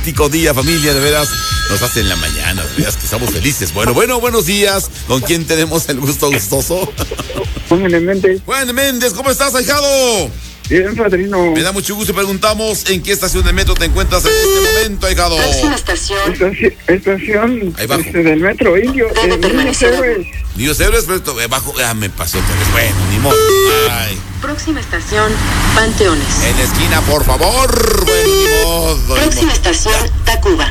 fantástico día, familia, de veras. Nos hace en la mañana, de veras que estamos felices. Bueno, buenos días. ¿Con quién tenemos el gusto gustoso? Juan Méndez. Juan Méndez, ¿cómo estás, ahijado? Bien, padrino. Me da mucho gusto y preguntamos en qué estación de metro te encuentras en este momento, ahijado. Próxima estación. Estación Ahí bajo. del metro Indio. Niños Héroes. Niños Héroes, pero bajo. Me pasé otra vez. Bueno, ni modo. Ay. Próxima estación, Panteones. En la esquina, por favor. Bueno, ni modo. Próxima estación, Tacuba.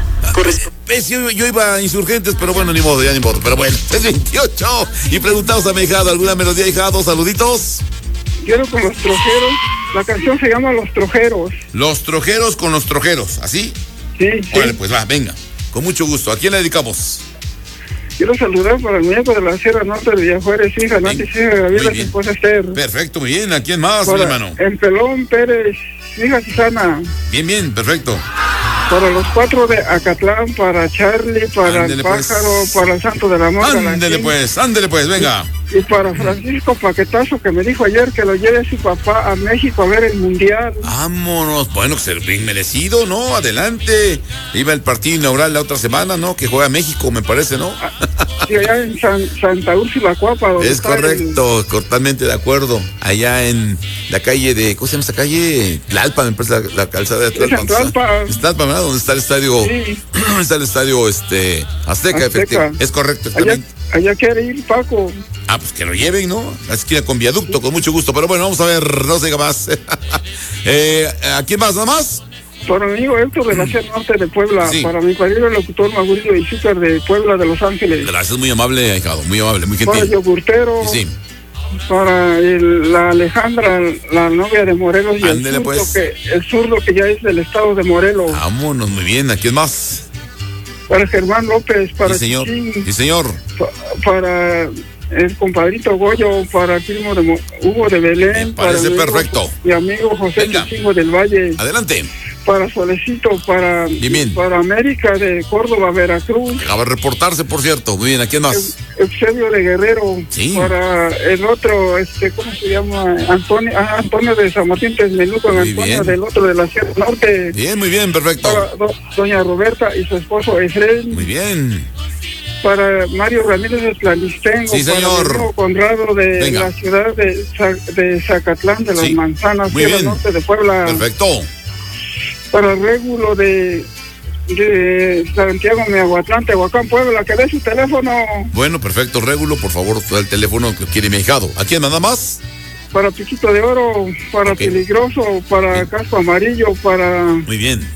Yo iba a Insurgentes, pero bueno, ni modo, ya ni modo. Pero bueno, es 28. Y preguntamos a mi hijado, ¿alguna melodía, hijado? Saluditos. Quiero con los trojeros. La canción se llama Los Trojeros. Los trojeros con los trojeros, ¿así? Sí. Órale, pues va, venga. Con mucho gusto. ¿A quién le dedicamos? Quiero saludar para el muñeco de la Sierra Norte de Villajuárez, hija Nancy, hija Gabriela, su esposa Esther. Perfecto, muy bien. ¿A quién más, mi Para hermano? el Pelón Pérez, hija Susana. Bien, perfecto. Para los 4 de Acatlán, para Charlie, para Ándele, el Pájaro, pues. para el Santo de la Amor. Ándele pues, venga. Y para Francisco Paquetazo, que me dijo ayer que lo lleve su papá a México a ver el Mundial. Vámonos. Bueno, ser bien merecido, ¿no? Adelante. Iba el partido inaugural la otra semana, ¿no? Que juega México, me parece, ¿no? Sí, allá en Santa Úrsula, Cuapa. Donde Es correcto, totalmente de acuerdo. Allá en la calle de, ¿cómo se llama esta calle? Tlalpan, me parece, la calzada de Tlalpan. Es Tlalpan, ¿verdad? Donde está el estadio, sí. Está el estadio Azteca, efectivamente. Es correcto, exactamente. Allá quiere ir Paco. Pues que lo lleven, ¿no? La esquina con viaducto, con mucho gusto. Pero bueno, vamos a ver, no se diga más. ¿A quién más, nada más? Para mi amigo Héctor de la Sierra Norte de Puebla. Sí. Para mi padrino locutor Mauricio Izúcar de Puebla, de Los Ángeles. Gracias, muy amable, ahijado, muy amable, muy gentil. Para Yogurtero. Sí. Para la Alejandra, la novia de Morelos. Y ándele, el zurdo que ya es del estado de Morelos. Vámonos, muy bien. ¿A quién más? Para Germán López, para sí, señor. Chichín, sí, señor. Para el compadrito Goyo, para el primo de Hugo de Belén. Me parece para perfecto. Mi amigo José Chico del Valle. Adelante. Para Solecito, para América de Córdoba, Veracruz. Acaba de reportarse, por cierto. Muy bien, ¿a quién más? Eusebio de Guerrero. Sí. Para el otro, ¿cómo se llama? Antonio de San Martín Texmeluco, Antonio del otro de la Sierra Norte. Bien, muy bien, perfecto. Para doña Roberta y su esposo Efraín. Muy bien. Para Mario Ramírez Esplanistengo. Sí, señor. Para Conrado de la ciudad de Zacatlán de las Manzanas, Sierra Norte de Puebla. Perfecto. Para el Régulo de Santiago Miahuatlán, Tehuacán, Puebla, que dé su teléfono. Bueno, perfecto, Régulo, por favor, el teléfono que quiere mi ahijado. ¿A quién nada más? Para Piquito de Oro, para Peligroso, para Casco Amarillo, para... Muy bien.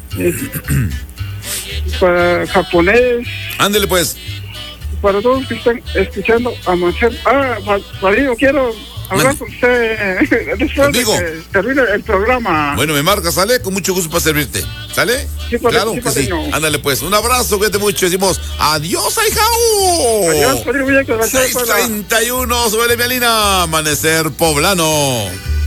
Para Japonés. Ándele pues. Para todos que están escuchando a Marcel. Padrino, quiero hablar con usted después de que termine el programa. Bueno, me marca, ¿sale? Con mucho gusto para servirte. ¿Sale? Sí, claro que sí. Ándale pues, un abrazo, cuídate mucho. Decimos adiós, ahijao. Adiós, padrino. 6:31, suele mi Alina, amanecer poblano.